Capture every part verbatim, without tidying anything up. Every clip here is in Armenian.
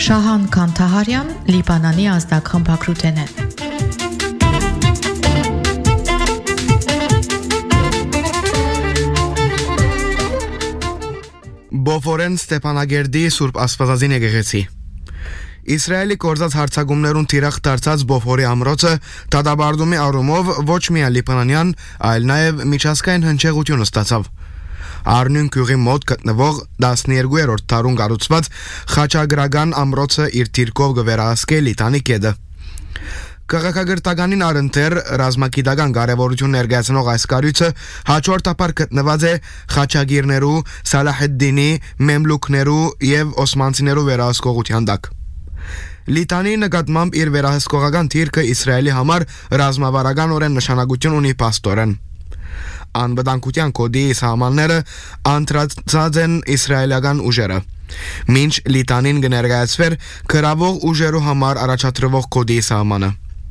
Շահան Կանթահարյան, Լիբանանի ազդակխմբակրութեն է։ Բոֆորեն Ստեփանագերդի Սուրբ Աստվածածին եկեղեցի։ Իսրայելի կորզած հարցակումներուն թիրախ դարձած Բոֆորի ամրոցը դատաբարդումի առումով ոչ միայն լիբանանյան, այլ նաև միջազգային հնչեղություն ստացավ։ Արնուն գյուղի մոտ գտնվող տասներկուերորդ դարուն կառուցված խաչագրական ամրոցը իր դիրքով կվերահսկե Լիտանի կետը։ Քաղաքագրթականին առընթեր ռազմագիտական կարևորություն ներկայացնող այս կառույցը հաջորդաբար գտնված է խաչագիրներու, Սալահեդդինի, Մեմլուքներու եւ Օսմանցիներու վերահսկողության տակ։ Լիտանի նկատմամբ իր վերահսկողական թիրքը Իսրայելի համար ռազմավարականորեն նշանակություն ունի պաստորեն։ Անվտանգության կոդի սահմանները անդրադարձած են իսրայելական ուժերը։ Մինչ Լիտանին կներկայացվեր գրավող ուժերու համար առաջադրվող կոդի սահմանը։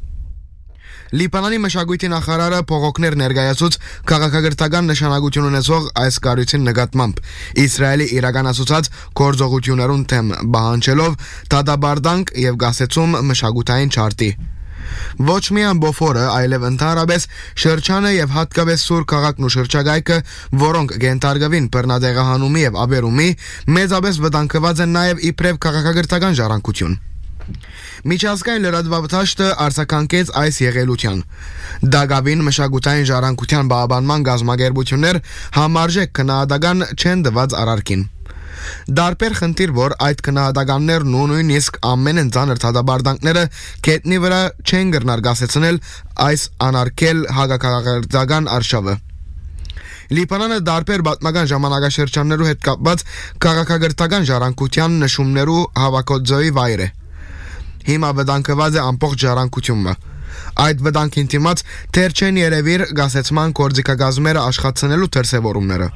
Լիբանանի մշակույթի նախարարը փողոքներ ներկայացուց քաղաքագրթական նշանակություն ունեցող այս կառույցին նկատմամբ Իսրայելի իրականացուցած գործողություններուն թեմ բանջելով դատաբարդանք եւ գասեցում մշակութային չարտի։ Ոչ միայն Բոֆորը, այլև ընդհանրապես շրջանը եւ հատկապես Սուր քաղաքն ու շրջակայքը, որոնք գենթարգվին բռնադեղահանումի եւ աբերումի, մեծապես վտանգված են նաեւ իբրև քաղաքագրթական ժառանգություն։ Միջազգային լրատվամիջոցը արձագանքեց այս եղելության։ Դագավին մշակութային ժառանգության բավականման գազམ་ագերբություններ համարժեք քննադատական չեն դված արարքին։ Դարբեր խնդիր, որ այդ քննադատականներն ու նույնիսկ ամենեն ծանր դատաբարդանքները գետնի վրա չեն գրնարգասեցնել այս անարգել հակաքաղաքական արշավը։ Լիբանանը դարբեր պատմական ժամանակաշրջաններու հետ կապված քաղաքագրթական ժառանգության նշումներու հավաքածուի վայր է։ Հիմա վտանգված է ամբողջ ժառանգությունը։ Այդ վտանգին դիմաց թեր չեն երևիր գասեցման գործիքագազմերը աշխատցնելու դրսևորումները։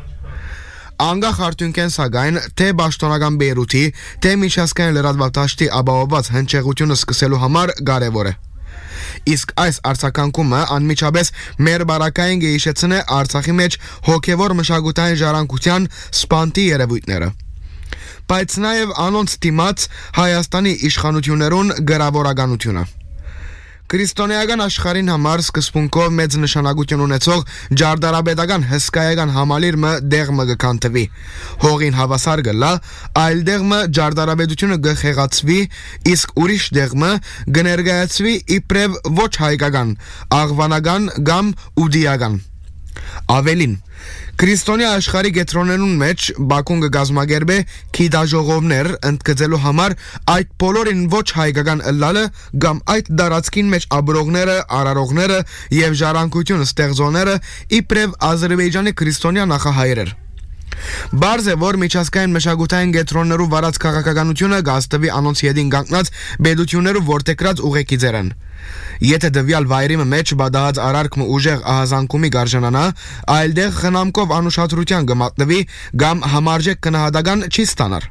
Անգախ արդյունքեն սակայն թե պաշտոնական Բեյրութի, թե միջազգային լրատվամիջոցի ապահովված հնչեղությունը սկսելու համար կարևոր է։ Իսկ այս արձագանքումը անմիջապես մեր բարակային գեհիշեցնե Արցախի մեջ հոգևոր մշակութային ժառանգության սպանտի երևույթները։ Բայց նաև անոնց դիմաց Հայաստանի իշխանություններուն գրավորականությունը։ Քրիստոնեական աշխարհին համար սկզբունքով մեծ նշանակություն ունեցող ջարդարապետական հսկայական համալիրը դեղմը կքանթվի։ Հողին հավասար գլա, այլ դեղմը ջարդարապետությունը կխեղացվի, իսկ ուրիշ դեղմը կներկայացվի իբրև ոչ հայկական, աղվանական կամ ուդիական։ Ավելին, քրիստոնյա աշխարհի գետրոններուն մեջ Բաքուն կգազմագերբե քիդաժողովներ ընդգծելու համար այդ բոլորին ոչ հայկական ըլլալը կամ այդ դարածքին մեջ ապրողները, արարողները եւ ժառանգություն ստեղծողները իբրև Ադրբեջանի քրիստոնյա նախահայրեր։ Բարձ է, որ միջազգային մշակութային գետրոններու վարած քաղաքականությունը գաստվի անոնց յետին կանգնած բեդություններու որտեգրած ուղեկիցեր են։ Եթե դվյալ վայրի մեջ բադահած արարքն ուժեղ ահազանգումի գարժանանա, այլ դեղ խնամքով անուշադրության կմատնվի կամ համարժեք քննադատական չի ստանար։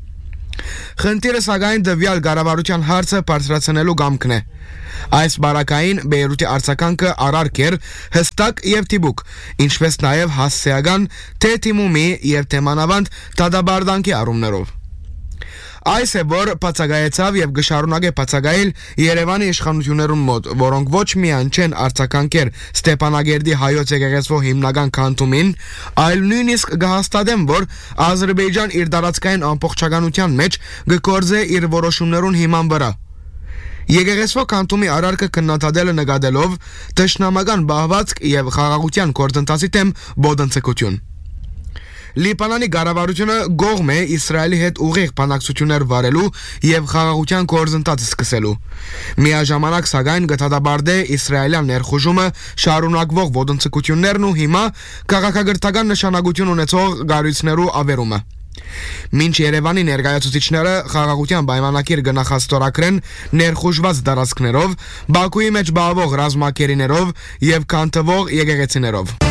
Խնդիրը սակայն դվյալ կառավարության հարցը բարձրացնելու կամքն է։ Այս բարակային Բեյրութի արձագանքը արարք էր հստակ եւ թիբուկ, ինչպես նաեւ հասցեական թե թիմումի եւ թեմանավանդ դատաբարդանքի առումներով։ Այս է, որ բացակայեցավ եւ գշարունակե բացակայել Երևանի իշխանություններուն մոտ, որոնք ոչ միայն չեն արձագանքեր Ստեփանագերդի հայոց եկեղեցու հիմնական քանթումին, այլ նույնիսկ կհաստատեն, որ Ադրբեջան իր տարածքային ամբողջականության մեջ կգործե իր որոշումներուն հիման վրա։ Եկեղեցու քանթումի արարքը քննադատելը նկատելով թշնամական բահվածք եւ խաղաղության գործընթացի թեմ բոդընցկություն։ Լիբանանի կառավարությունը գողմ է Իսրայելի հետ ուղիղ բանակցություններ վարելու եւ խաղաղության գործընթաց սկսելու։ Միաժամանակ սակայն կդատաբարդե իսրայելյան ներխուժումը շարունակվող ոտնձգություններն ու հիմա քաղաքագրթական նշանակություն ունեցող գարույցներու ավերումը։ Մինչ Երևանի ներկայացուցիչները խաղաղության պայմանագիր կնախաստորագրեն ներխուժված տարածքներով, Բաքուի մեջ բավող ռազմակերիներով եւ քանթվող եկեղեցիներով։